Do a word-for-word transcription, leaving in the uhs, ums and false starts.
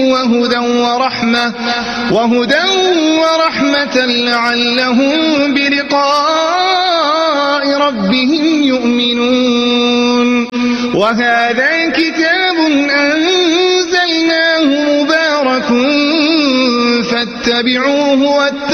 وهدى ورحمة وهدى ورحمة لعلهم بلقاء ربهم يؤمنون. وهذا كتاب أنزلناه مبارك فاتبعوه